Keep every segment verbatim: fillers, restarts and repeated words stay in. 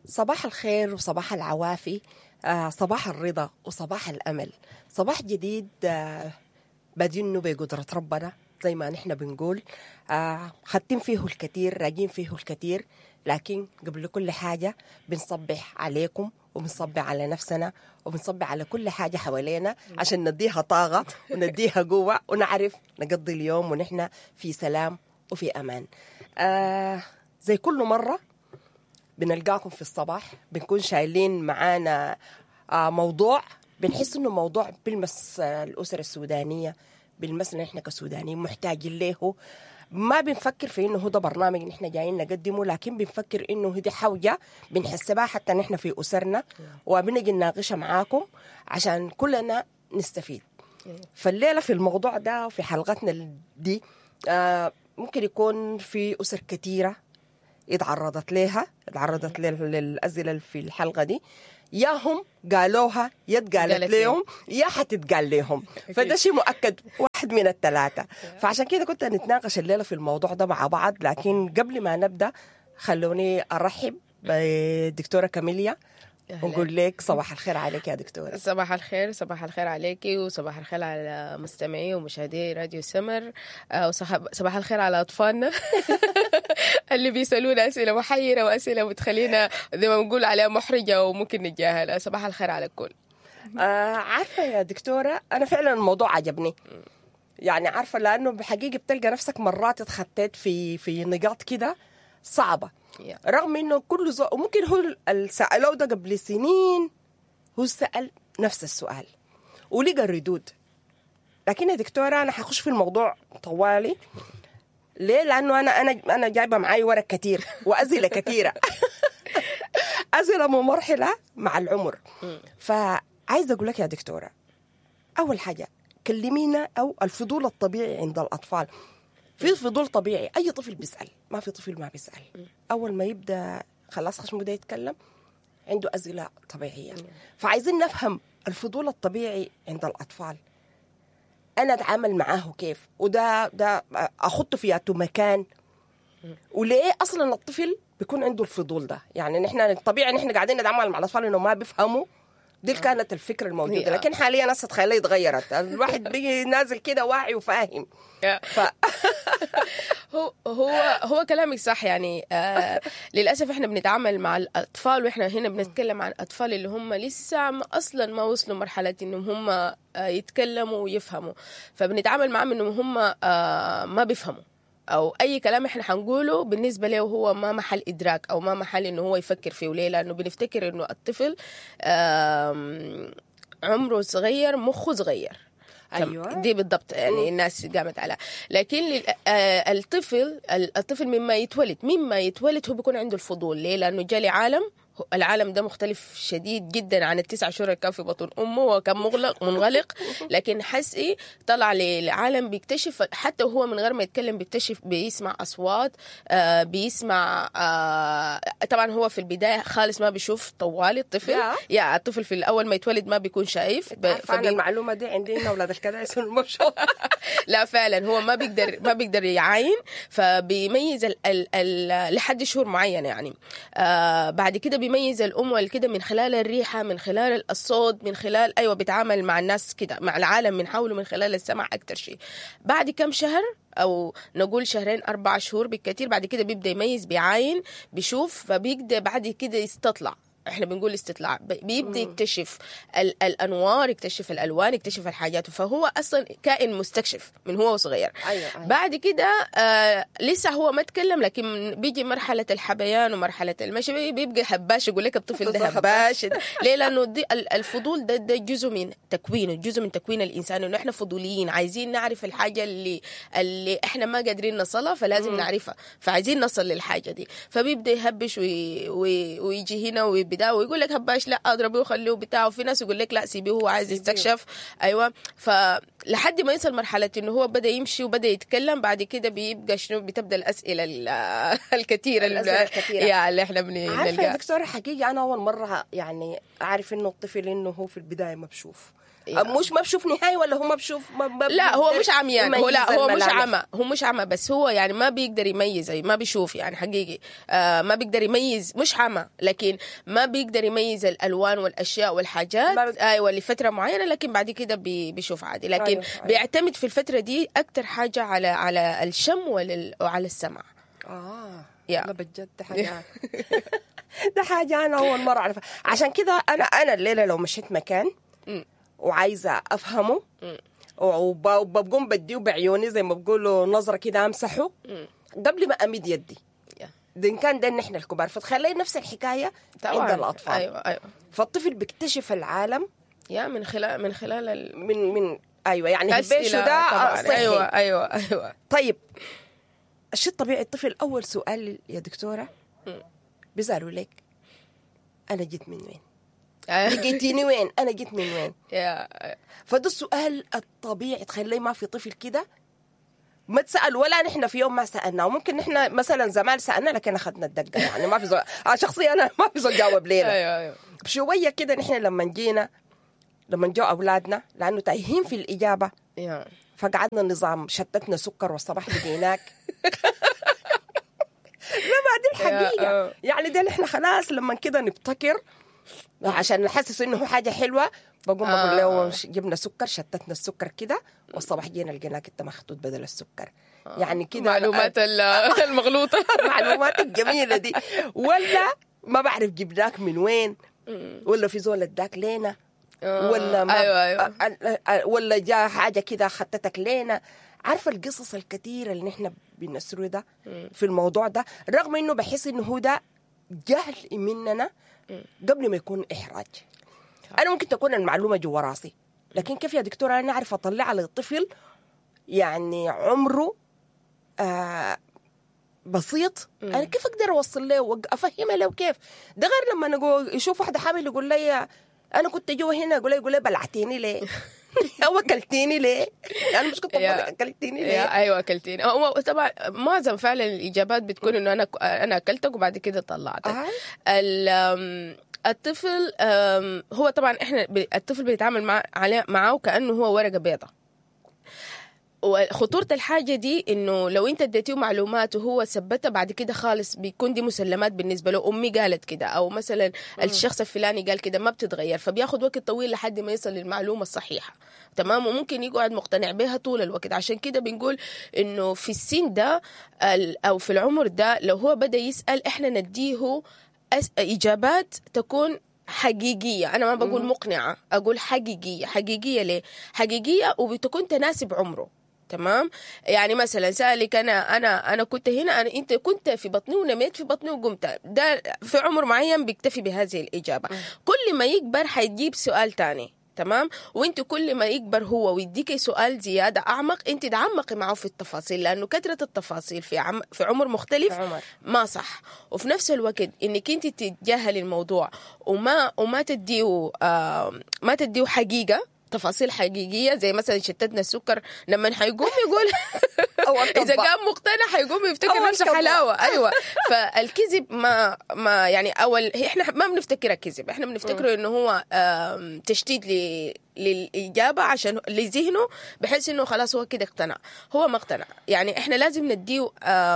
صباح الخير وصباح العوافي، آه صباح الرضا وصباح الأمل. صباح جديد آه بادينه بقدرة ربنا زي ما نحن بنقول. آه خدين فيه الكثير، راجين فيه الكثير، لكن قبل كل حاجة بنصبح عليكم وبنصبح على نفسنا وبنصبح على كل حاجة حوالينا عشان نديها طاقة ونديها قوة ونعرف نقضي اليوم ونحن في سلام وفي أمان. آه زي كل مرة بنلقاكم في الصباح بنكون شايلين معانا آه موضوع بنحس انه موضوع بلمس آه الأسرة السودانية، بلمسنا احنا كسودانيين محتاجين له. ما بنفكر في انه هو ده برنامج نحن جايين نقدمه، لكن بنفكر انه هذه حوجة بنحسبها حتى نحن في أسرنا وبنجي نناقشها معاكم عشان كلنا نستفيد. فالليلة في الموضوع ده وفي حلقتنا دي آه ممكن يكون في أسر كثيرة اتعرضت لها اتعرضت للأسئلة في الحلقة دي، يا هم قالوها يا اتقالت لهم يا حتتقال لهم، فده شيء مؤكد واحد من الثلاثة. فعشان كده كنت نتناقش الليلة في الموضوع ده مع بعض، لكن قبل ما نبدأ خلوني أرحب بدكتورة كاميليا ونقول لك صباح الخير عليك يا دكتورة. صباح الخير، صباح الخير عليك وصباح الخير على مستمعي ومشاهدي راديو سمر، وصباح الخير على أطفالنا اللي بيسألونا أسئلة محيرة وأسئلة بتخلينا زي ما بنقول عليها محرجة وممكن نتجاهلها. صباح الخير على الكل. آه عارفة يا دكتورة، أنا فعلا الموضوع عجبني، يعني عارفة لأنه بحقيقة بتلقى نفسك مرات اتخطيت في في نقاط كده صعبة، رغم انه كل زو... وممكن هو السألوه ده قبل سنين هو سأل نفس السؤال ولقى الردود. لكن يا دكتورة انا حخش في الموضوع طوالي ليه؟ لانه انا انا انا جايبه معي ورق كتير واسئله كثيره اسئله ممرحله مع العمر. فعايزه اقول لك يا دكتورة، اول حاجه كلمينا او الفضول الطبيعي عند الاطفال. في فضول طبيعي، أي طفل بيسأل، ما في طفل ما بيسأل. أول ما يبدأ خلاص خشمه ده يتكلم عنده أسئلة طبيعية. فعايزين نفهم الفضول الطبيعي عند الأطفال، أنا أتعامل معاه كيف، وده ده أخطه في أتو مكان، وليه أصلا الطفل بيكون عنده الفضول ده. يعني نحن الطبيعي نحن قاعدين نتعامل مع الأطفال إنه ما بيفهموا، دي كانت الفكرة الموجودة، لكن حاليا ناس تخيلها اتغيرت، الواحد بيجي نازل كده واعي وفاهم. ف... هو هو هو كلامك صح. يعني آه للاسف احنا بنتعامل مع الاطفال، واحنا هنا بنتكلم عن الاطفال اللي هم لسه ما اصلا ما وصلوا مرحله انهم هم آه يتكلموا ويفهموا، فبنتعامل معهم انهم هم آه ما بيفهموا، او اي كلام احنا حنقوله بالنسبه له هو ما محل ادراك او ما محل انه هو يفكر فيه. ليه؟ لانه بنفتكر انه الطفل عمره صغير مخه صغير. أيوة. دي بالضبط يعني الناس قامت على، لكن الطفل الطفل مما يتولد مما يتولد هو بيكون عنده الفضول. ليه؟ لأنه جالي عالم، العالم ده مختلف شديد جدا عن التسع شهور اللي كان في بطن امه وكان مغلق منغلق، لكن حسي طلع للعالم بيكتشف، حتى وهو من غير ما يتكلم بيكتشف، بيسمع اصوات، آه بيسمع آه طبعا هو في البدايه خالص ما بيشوف طوالي الطفل. يا, يا الطفل في الاول ما يتولد ما بيكون شايف. فبي... المعلومه دي عندنا اولاد الكدايس المشهور لا فعلا هو ما بيقدر ما بيقدر يعاين، فبيميز ال ال ال لحد شهور معين. يعني آه بعد كده بيميز الأم والكده من خلال الريحة، من خلال الصوت، من خلال أيوة بيتعامل مع الناس كده مع العالم من حوله من خلال السمع أكتر شيء. بعد كم شهر أو نقول شهرين أربع شهور بالكثير بعد كده بيبدأ يميز، بيعاين، بيشوف، فبيبدأ بعد كده يستطلع. احنا بنقول استطلاع، بيبدا يكتشف ال- الانوار، يكتشف الالوان، يكتشف الحاجات، فهو اصلا كائن مستكشف من هو صغير. أيوة أيوة. بعد كده آه لسه هو ما تكلم، لكن بيجي مرحله الحبيان ومرحله المشي بيبقى هباش. يقول لك الطفل ده هباش. ليه؟ لانه دي الفضول ده, ده جزء من تكوينه، جزء من تكوين الانسان، انه احنا فضوليين عايزين نعرف الحاجه اللي اللي احنا ما قادرين نصلها، فلازم م. نعرفها، فعايزين نصل للحاجه دي، فبيبدا يهبش وي وي ويجي هنا ويبدا ويقول لك هباش لا اضربه وخليه بتاعه، وفي ناس يقول لك لا سيبيه هو عايز يستكشف. ايوه، فلحد ما يصل مرحله انه هو بدا يمشي وبدا يتكلم، بعد كده بيبقى شنو، بتبدا الاسئله الكثيره الكثيره اللي احنا بنلقاها. عارفه يا دكتوره، حقيقه انا اول مره يعني اعرف انه الطفل انه هو في البدايه ما بشوف. مش ما بشوف نهاية ولا هو ما بشوف ما ما لا هو مش عميان، هو لا هو مش الملامح. عمى، هو مش عمى بس هو يعني ما بيقدر يميز، ما بيشوف يعني حقيقي آه ما بيقدر يميز، مش عمى لكن ما بيقدر يميز الالوان والاشياء والحاجات ما بي- ايوه لفتره معينه، لكن بعد كده بي بيشوف عادي، لكن أيوة، أيوة. بيعتمد في الفتره دي اكتر حاجه على على الشم ولل- وعلى السمع. اه يا. لا بجد حاجة ده حاجة أنا أول مرة أعرفها. عشان كده أنا أنا الليلة لو مشيت مكان مم. وعايزة أفهمه مم. وب- وبقوم بديه بعيوني زي ما بقولوا نظرة كده أمسحه مم. قبل ما أمد يدي. يا. ده إن كان ده نحن الكبار، فتخلي نفس الحكاية طبعا عند الأطفال. ايوه ايوه فالطفل بيكتشف العالم يا من خلال من خلال ال... من من أيوة يعني البيشو أسئلة ده طبعا. صحي. ايوه ايوه ايوه طيب الشيء الطبيعي الطفل أول سؤال يا دكتورة مم. بيسألوا لك أنا جيت من وين؟ أيوة. لقيتيني وين؟ أنا جيت من وين؟ يا فده السؤال الطبيعي، تخليه ما في طفل كده ما تسأل ولا نحن في يوم ما سألنا، وممكن نحن مثلا زمان سألنا لكن أخذنا الدقة يعني ما في زول آه شخصيا أنا ما في زول جاوب لينا. ايوه ايوه بشوية كده نحن لما جينا لما جو أولادنا لأنه تايهين في الإجابة يا فقعدنا النظام شتتنا سكر والصباح لقيناك لا ما دي الحقيقة يا- يعني ده نحن خلاص لما كده نبتكر عشان نحسس انه هو حاجه حلوه بقوم آه. بقول له جبنا سكر شتتنا السكر كده والصباح جينا لقيناك انت مخطوط بدل السكر. يعني كده معلومات ال- المغلوطة. المعلومات الجميله دي. ولا ما بعرف جبناك من وين، ولا في زول اداك لينا، ولا ما أيوة أيوة. أ- أ- ولا جاء حاجه كده خطتك لينا. عارفه القصص الكثيره اللي نحن بنسره ده في الموضوع ده، رغم انه بحس انه هو ده جهل مننا قبل ما يكون إحراج. أنا ممكن تكون المعلومة جوا راسي، لكن كيف يا دكتورة أنا أعرف أطلع للطفل يعني عمره آه بسيط مم. أنا كيف أقدر أوصل له وأفهمه له كيف ده؟ غير لما نقول يشوف واحدة حامل يقول لي أنا كنت جوا هنا، يقول لي يقول لي بلعتيني ليه؟ أو أكلتيني ليه؟ أنا مش كنت بقول أكلتيني ليه؟ أيوة أكلتيني. هو طبعا معظم فعلا الإجابات بتكون إنه أنا أنا أكلتك وبعد كده طلعتك. آه. الطفل هو طبعا احنا الطفل بيتعامل مع معه كأنه هو ورقة بيضاء، وخطورة الحاجة دي إنه لو أنت اديتيه معلومات وهو ثبتها بعد كده خالص بيكون دي مسلمات بالنسبة له، أمي قالت كده أو مثلا الشخص الفلاني قال كده، ما بتتغير، فبياخد وقت طويل لحد ما يصل للمعلومة الصحيحة. تمام. وممكن يقعد مقتنع بها طول الوقت. عشان كده بنقول إنه في السن ده أو في العمر ده لو هو بدأ يسأل إحنا نديه إجابات تكون حقيقية. أنا ما بقول مقنعة، أقول حقيقية. حقيقية ليه؟ حقيقية وبتكون تناسب عمره. تمام. يعني مثلا سألك أنا أنا أنا كنت هنا، أنا أنت كنت في بطني ونميت في بطني وقمت، ده في عمر معين بيكتفي بهذه الإجابة. كل ما يكبر حيجيب سؤال تاني. تمام. وانت كل ما يكبر هو ويديك سؤال زيادة أعمق، انت تعمقي معه في التفاصيل، لأنه كثرة التفاصيل في عم في عمر مختلف في عمر. ما صح. وفي نفس الوقت انك انت تتجاهلي الموضوع وما وما تديه آه ما تديه حقيقة، تفاصيل حقيقية، زي مثلا شتتنا السكر لما حيقوم يقول إذا كان مقتنع حيقوم يفتكر نفسه حلاوة. أيوة. فالكذب ما ما يعني أول إحنا ما بنفتكره كذب، إحنا بنفتكره إنه هو تشتيت للإجابة عشان لذهنه، بحيث إنه خلاص هو كده اقتنع. هو ما اقتنع. يعني إحنا لازم نديه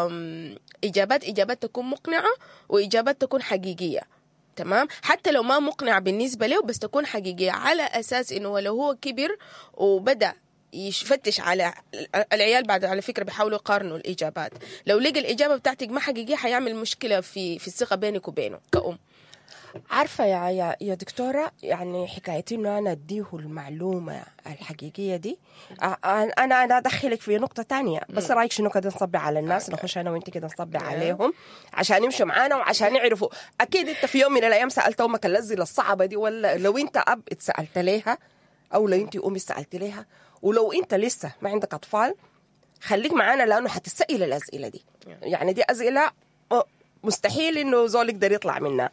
إجابات إجابات تكون مقنعة وإجابات تكون حقيقية. تمام. حتى لو ما مقنع بالنسبة له بس تكون حقيقية، على أساس إنه لو هو كبر وبدأ يفتش على العيال بعد على فكرة بيحاولوا يقارنوا الإجابات، لو لقى الإجابة بتاعتك ما حقيقية حيعمل مشكلة في في الثقة بينك وبينه كأم. عارفة يا يا يا دكتورة، يعني حكايتي إنه أنا أديه المعلومة الحقيقية دي، أنا أنا أدخلك في نقطة تانية، بس رأيك شنو كده نصبي على الناس، نخش أنا وأنت كده نصبي عليهم عشان يمشوا معانا وعشان يعرفوا. أكيد أنت في يوم من الأيام سألت أمك اللذة الصعبة دي، ولا لو أنت أب اتسألت ليها، أو لو أنت أمي سألت ليها، ولو أنت لسه ما عندك أطفال خليك معانا لأنه حتسأل الأسئلة دي. يعني دي أسئلة مستحيل إنه زول يقدر يطلع منها.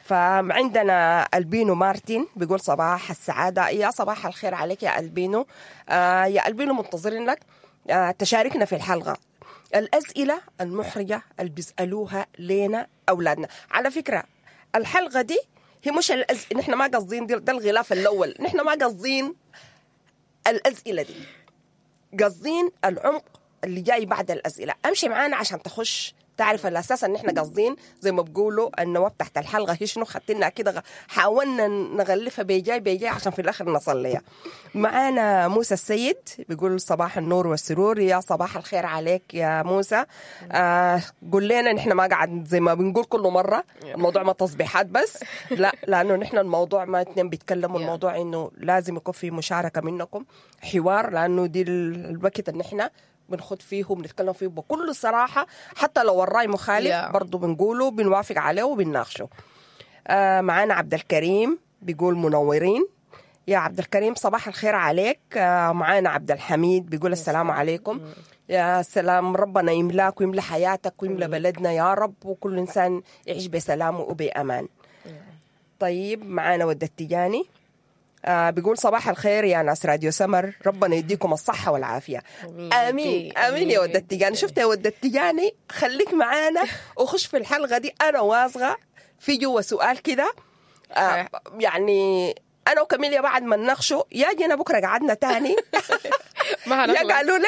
فعندنا ألبينو مارتن بيقول صباح السعادة. يا صباح الخير عليك يا ألبينو. آه يا ألبينو منتظرين لك آه تشاركنا في الحلقة الأسئلة المحرجة اللي بيسألوها لينا أولادنا. على فكرة الحلقة دي هي مش الأز... نحن ما قصدين ده الغلاف الأول، نحن ما قصدين الأسئلة دي، قصدين العمق اللي جاي بعد الأسئلة. أمشي معانا عشان تخش تعرف الأساس أن إحنا قصدين زي ما بقولوا النواب تحت الحلقة هي شنو، خدتنا كده حاولنا نغلفها بيجاي بيجاي عشان في الآخر نصل لها. معانا موسى السيد بيقول صباح النور والسرور. يا صباح الخير عليك يا موسى. آه قول لنا، نحن ما قاعد زي ما بنقول كل مرة الموضوع ما تصبيحات بس، لا، لأنه نحن الموضوع ما اتنين بيتكلموا، الموضوع إنه لازم يكون في مشاركة منكم، حوار، لأنه دي الوقت اللي نحن بنخد فيه وبنتكلم فيه بكل صراحة، حتى لو الرأي مخالف yeah. برضو بنقوله، بنوافق عليه وبنناقشه. آه معانا عبد الكريم بيقول منورين. يا عبد الكريم صباح الخير عليك. آه معانا عبد الحميد بيقول السلام عليكم. يا سلام، ربنا يملاك ويملى حياتك ويملى بلدنا يا رب، وكل إنسان يعيش بسلام وبأمان. طيب معانا ود التجاني. آه بيقول صباح الخير يا ناس راديو سمر، ربنا يديكم الصحة والعافية. آمين آمين, آمين يا ود التجاني. شفت يا ود التجاني، خليك معانا وخش في الحلقة دي. أنا واثقة في جوا سؤال كده، آه يعني أنا وكاميليا بعد ما نناقشه يا جينا بكرة قعدنا تاني يا قالوا لنا